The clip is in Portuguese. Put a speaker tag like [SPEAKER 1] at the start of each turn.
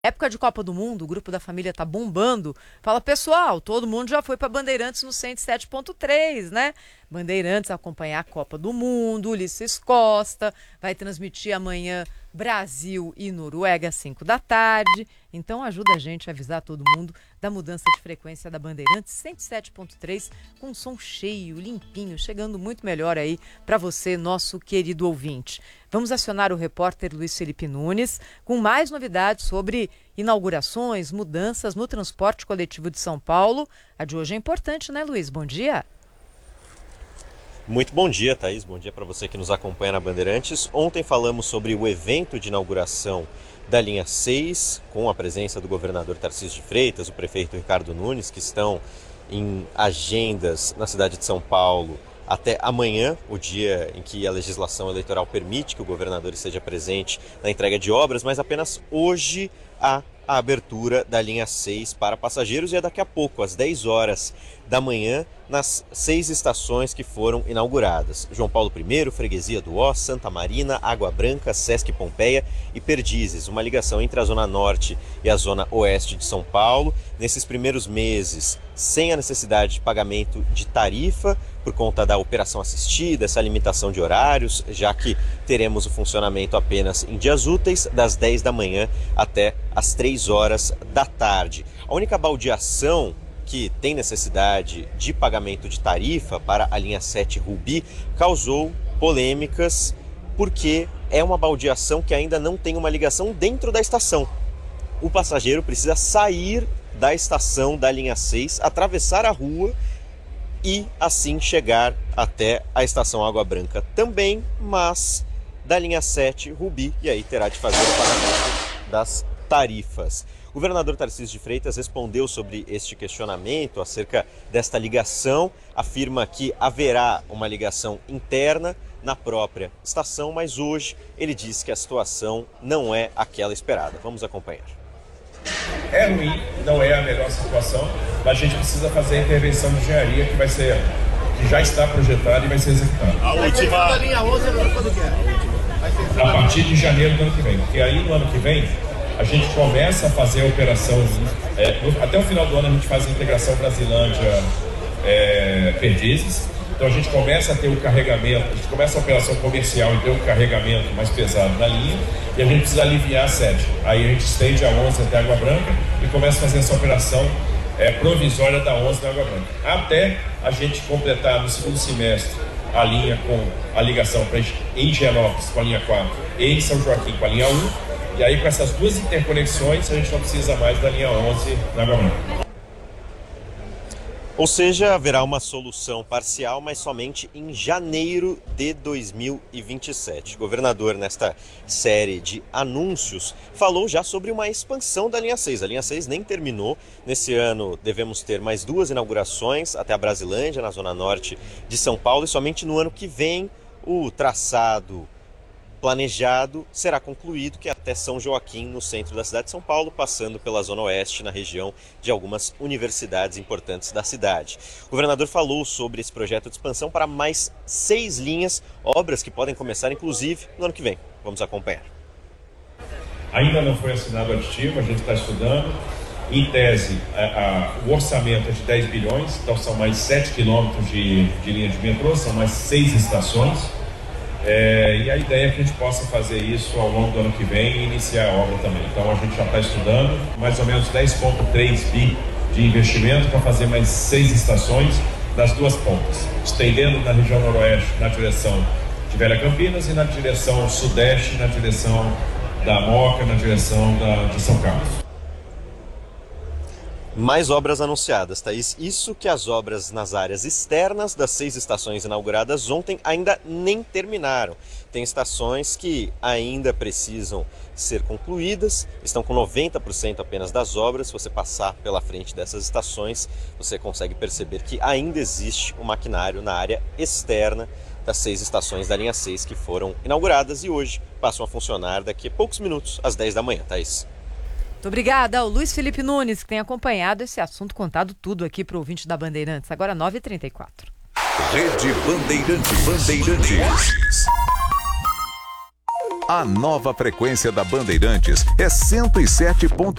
[SPEAKER 1] Época de Copa do Mundo, o grupo da família tá bombando. Fala, pessoal, todo mundo já foi para Bandeirantes no 107.3, né? Bandeirantes acompanhar a Copa do Mundo, Ulisses Costa, vai transmitir amanhã Brasil e Noruega às 5 da tarde. Então ajuda a gente a avisar todo mundo da mudança de frequência da Bandeirantes 107.3 com som cheio, limpinho, chegando muito melhor aí para você, nosso querido ouvinte. Vamos acionar o repórter Luiz Felipe Nunes com mais novidades sobre inaugurações, mudanças no transporte coletivo de São Paulo. A de hoje é importante, né, Luiz? Bom dia.
[SPEAKER 2] Muito bom dia, Thaís. Bom dia para você que nos acompanha na Bandeirantes. Ontem falamos sobre o evento de inauguração da linha 6, com a presença do governador Tarcísio de Freitas, o prefeito Ricardo Nunes, que estão em agendas na cidade de São Paulo até amanhã, o dia em que a legislação eleitoral permite que o governador esteja presente na entrega de obras, mas apenas hoje há a abertura da linha 6 para passageiros e é daqui a pouco, às 10 horas da manhã, nas 6 estações que foram inauguradas. João Paulo I, Freguesia do Ó, Santa Marina, Água Branca, Sesc Pompeia e Perdizes, uma ligação entre a Zona Norte e a Zona Oeste de São Paulo. Nesses primeiros meses, sem a necessidade de pagamento de tarifa, por conta da operação assistida, essa limitação de horários, já que teremos o funcionamento apenas em dias úteis, das 10 da manhã até as 3 horas da tarde. A única baldeação que tem necessidade de pagamento de tarifa para a linha 7 Rubi causou polêmicas porque é uma baldeação que ainda não tem uma ligação dentro da estação. O passageiro precisa sair da estação da linha 6, atravessar a rua e assim chegar até a estação Água Branca também, mas da linha 7 Rubi, e aí terá de fazer o pagamento das tarifas. O governador Tarcísio de Freitas respondeu sobre este questionamento acerca desta ligação, afirma que haverá uma ligação interna na própria estação, mas hoje ele disse que a situação não é aquela esperada. Vamos acompanhar.
[SPEAKER 3] É ruim, não é a melhor situação, mas a gente precisa fazer a intervenção de engenharia que já está projetada e vai ser executada.
[SPEAKER 4] A última linha 11 quando que é?
[SPEAKER 3] A partir de janeiro do ano que vem, porque aí no ano que vem a gente começa a fazer a operação, até o final do ano a gente faz a integração Brasilândia, Perdizes, então a gente começa a ter o carregamento, a gente começa a operação comercial e ter um carregamento mais pesado na linha, e a gente precisa aliviar a 7. Aí a gente estende a 11 até Água Branca e começa a fazer essa operação provisória da 11 da Água Branca, até a gente completar no segundo semestre a linha com a ligação para Higienópolis com a linha 4 e em São Joaquim com a linha 1. E aí, com essas duas interconexões, a gente não precisa mais da linha 11 na Água Branca.
[SPEAKER 2] Ou seja, haverá uma solução parcial, mas somente em janeiro de 2027. O governador, nesta série de anúncios, falou já sobre uma expansão da linha 6. A linha 6 nem terminou. Nesse ano devemos ter mais 2 inaugurações até a Brasilândia, na zona norte de São Paulo. E somente no ano que vem o traçado planejado será concluído, que é até São Joaquim, no centro da cidade de São Paulo, passando pela Zona Oeste, na região de algumas universidades importantes da cidade. O governador falou sobre esse projeto de expansão para mais 6 linhas, obras que podem começar, inclusive, no ano que vem. Vamos acompanhar.
[SPEAKER 3] Ainda não foi assinado o aditivo, a gente está estudando. Em tese, o orçamento é de 10 bilhões, então são mais 7 quilômetros de linha de metrô, são mais 6 estações. E a ideia é que a gente possa fazer isso ao longo do ano que vem e iniciar a obra também. Então a gente já está estudando mais ou menos 10,3 bi de investimento para fazer mais 6 estações das duas pontas, estendendo na região noroeste na direção de Velha Campinas e na direção sudeste, na direção da Moca, na direção de São Carlos.
[SPEAKER 2] Mais obras anunciadas, Thaís. Isso que as obras nas áreas externas das 6 estações inauguradas ontem ainda nem terminaram. Tem estações que ainda precisam ser concluídas, estão com 90% apenas das obras. Se você passar pela frente dessas estações, você consegue perceber que ainda existe um maquinário na área externa das 6 estações da linha 6 que foram inauguradas e hoje passam a funcionar daqui a poucos minutos, às 10 da manhã, Thaís.
[SPEAKER 1] Muito obrigada ao Luiz Felipe Nunes, que tem acompanhado esse assunto, contado tudo aqui para o ouvinte da Bandeirantes. Agora 9h34.
[SPEAKER 5] Rede Bandeirantes. A nova frequência da Bandeirantes é 107.3.